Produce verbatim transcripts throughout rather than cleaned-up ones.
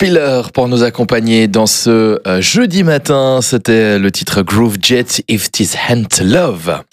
Spiller pour nous accompagner dans ce euh, jeudi matin. C'était le titre Groove Jet, If 'Tis Hand Love.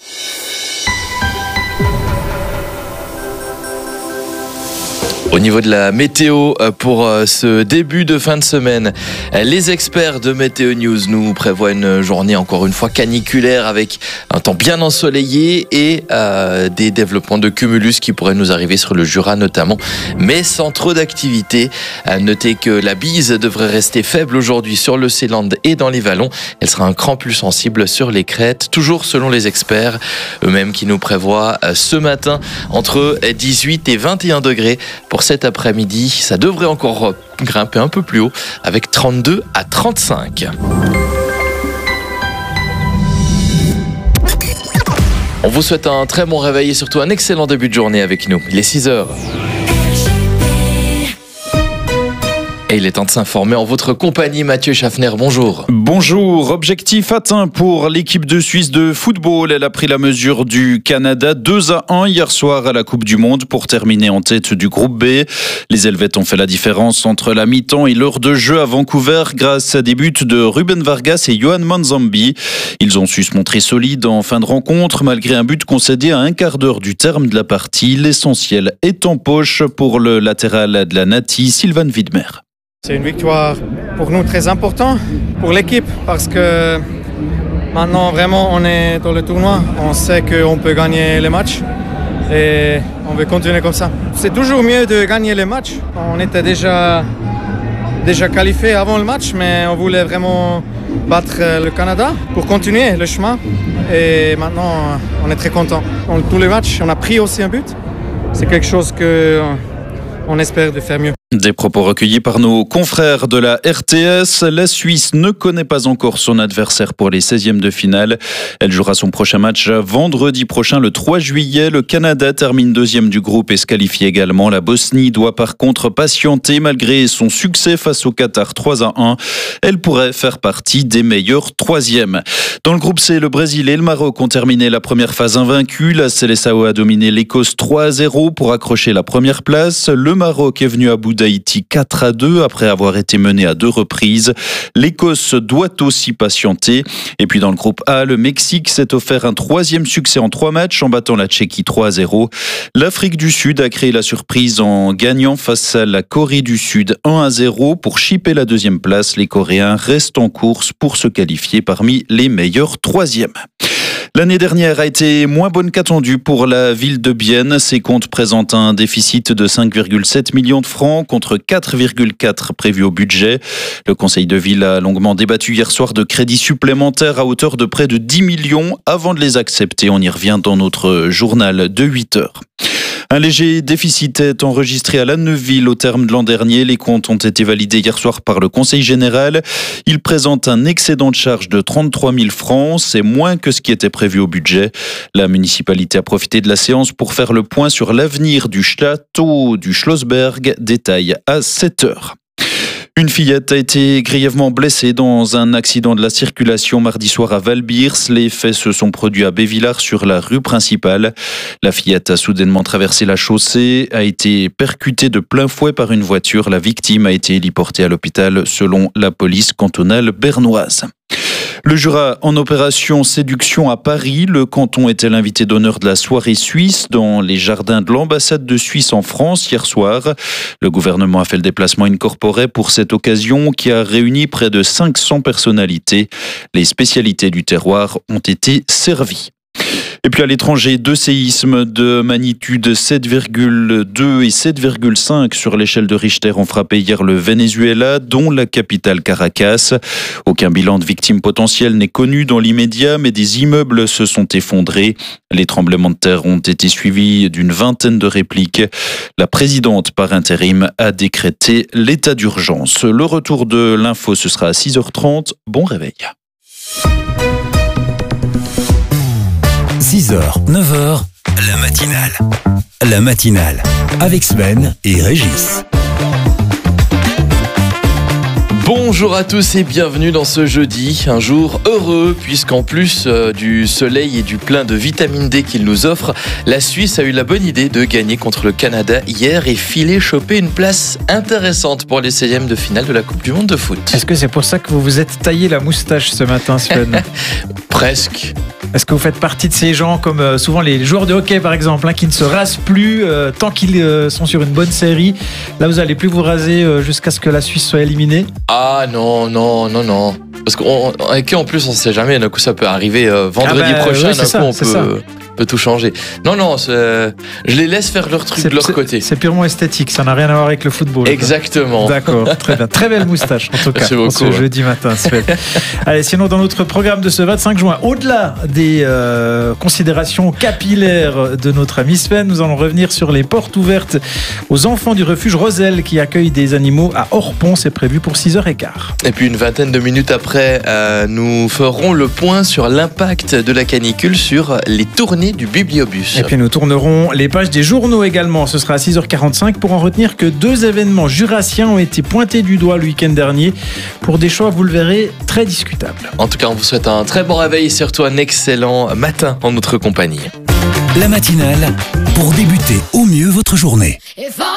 Au niveau de la météo pour ce début de fin de semaine, les experts de Météo News nous prévoient une journée encore une fois caniculaire avec un temps bien ensoleillé et euh, des développements de cumulus qui pourraient nous arriver sur le Jura notamment, mais sans trop d'activité. Notez que la bise devrait rester faible aujourd'hui sur le Seeland et dans les vallons. Elle sera un cran plus sensible sur les crêtes, toujours selon les experts, eux-mêmes qui nous prévoient ce matin entre dix-huit et vingt et un degrés pour cet après-midi. Ça devrait encore grimper un peu plus haut avec trente-deux à trente-cinq. On vous souhaite un très bon réveil et surtout un excellent début de journée avec nous. Il est six heures. Et il est temps de s'informer en votre compagnie. Mathieu Schaffner, bonjour. Bonjour. Objectif atteint pour l'équipe de Suisse de football. Elle a pris la mesure du Canada deux à un hier soir à la Coupe du Monde pour terminer en tête du groupe B. Les Helvètes ont fait la différence entre la mi-temps et l'heure de jeu à Vancouver grâce à des buts de Ruben Vargas et Johan Manzambi. Ils ont su se montrer solides en fin de rencontre malgré un but concédé à un quart d'heure du terme de la partie. L'essentiel est en poche pour le latéral de la Nati, Sylvain Widmer. C'est une victoire pour nous très importante, pour l'équipe, parce que maintenant vraiment on est dans le tournoi, on sait qu'on peut gagner les matchs et on veut continuer comme ça. C'est toujours mieux de gagner les matchs. On était déjà, déjà qualifiés avant le match, mais on voulait vraiment battre le Canada pour continuer le chemin et maintenant on est très content. Dans tous les matchs, on a pris aussi un but. C'est quelque chose qu'on espère de faire mieux. Des propos recueillis par nos confrères de la R T S. La Suisse ne connaît pas encore son adversaire pour les seizièmes de finale. Elle jouera son prochain match vendredi prochain, le trois juillet. Le Canada termine deuxième du groupe et se qualifie également. La Bosnie doit par contre patienter malgré son succès face au Qatar trois à un. Elle pourrait faire partie des meilleurs troisièmes. Dans le groupe C, le Brésil et le Maroc ont terminé la première phase invaincus. La Seleção a dominé l'Écosse trois à zéro pour accrocher la première place. Le Maroc est venu à bout d'Haïti quatre à deux après avoir été mené à deux reprises. L'Écosse doit aussi patienter. Et puis dans le groupe A, le Mexique s'est offert un troisième succès en trois matchs en battant la Tchéquie trois à zéro. L'Afrique du Sud a créé la surprise en gagnant face à la Corée du Sud un à zéro pour chipper la deuxième place. Les Coréens restent en course pour se qualifier parmi les meilleurs troisièmes. L'année dernière a été moins bonne qu'attendue pour la ville de Bienne. Ses comptes présentent un déficit de cinq virgule sept millions de francs contre quatre virgule quatre prévus au budget. Le conseil de ville a longuement débattu hier soir de crédits supplémentaires à hauteur de près de dix millions avant de les accepter. On y revient dans notre journal de huit heures. Un léger déficit est enregistré à La Neuville au terme de l'an dernier. Les comptes ont été validés hier soir par le Conseil général. Il présente un excédent de charge de trente-trois mille francs. C'est moins que ce qui était prévu au budget. La municipalité a profité de la séance pour faire le point sur l'avenir du château du Schlossberg. Détail à sept heures. Une fillette a été grièvement blessée dans un accident de la circulation mardi soir à Valbirs. Les faits se sont produits à Bévillars sur la rue principale. La fillette a soudainement traversé la chaussée, a été percutée de plein fouet par une voiture. La victime a été héliportée à l'hôpital selon la police cantonale bernoise. Le Jura en opération séduction à Paris. Le canton était l'invité d'honneur de la soirée suisse dans les jardins de l'ambassade de Suisse en France hier soir. Le gouvernement a fait le déplacement incorporé pour cette occasion qui a réuni près de cinq cents personnalités. Les spécialités du terroir ont été servies. Et puis à l'étranger, deux séismes de magnitude sept virgule deux et sept virgule cinq sur l'échelle de Richter ont frappé hier le Venezuela, dont la capitale Caracas. Aucun bilan de victimes potentielles n'est connu dans l'immédiat, mais des immeubles se sont effondrés. Les tremblements de terre ont été suivis d'une vingtaine de répliques. La présidente par intérim a décrété l'état d'urgence. Le retour de l'info, ce sera à six heures trente. Bon réveil. six heures, neuf heures, la matinale. La matinale, avec Sven et Régis. Bonjour à tous et bienvenue dans ce jeudi, un jour heureux puisqu'en plus euh, du soleil et du plein de vitamine D qu'il nous offre, la Suisse a eu la bonne idée de gagner contre le Canada hier et filer choper une place intéressante pour les seizièmes de finale de la Coupe du Monde de foot. Est-ce que c'est pour ça que vous vous êtes taillé la moustache ce matin, Sven? Presque. Est-ce que vous faites partie de ces gens, comme euh, souvent les joueurs de hockey par exemple, hein, qui ne se rasent plus euh, tant qu'ils euh, sont sur une bonne série? Là, vous n'allez plus vous raser euh, jusqu'à ce que la Suisse soit éliminée? Ah non, non, non, non. Parce qu'avec eux, en plus, on ne sait jamais. D'un coup, ça peut arriver euh, vendredi ah bah, prochain. Oui, d'un ça, coup, on peut, peut tout changer. Non, non, je les laisse faire leur truc c'est, de leur c'est, côté. C'est purement esthétique, ça n'a rien à voir avec le football. Exactement. Quoi. D'accord, très bien. Très belle moustache, en tout cas, beaucoup, ce ouais. jeudi matin, Sven. Allez, sinon, dans notre programme de ce vingt-cinq juin, au-delà des euh, considérations capillaires de notre ami Sven, nous allons revenir sur les portes ouvertes aux enfants du refuge Roselle qui accueillent des animaux à Orpont. C'est prévu pour six heures quinze. Et puis une vingtaine de minutes après, euh, nous ferons le point sur l'impact de la canicule sur les tournées du Bibliobus. Et puis nous tournerons les pages des journaux également. Ce sera à six heures quarante-cinq pour en retenir que deux événements jurassiens ont été pointés du doigt le week-end dernier pour des choix, vous le verrez, très discutables. En tout cas, on vous souhaite un très bon réveil et surtout un excellent matin en notre compagnie. La matinale pour débuter au mieux votre journée.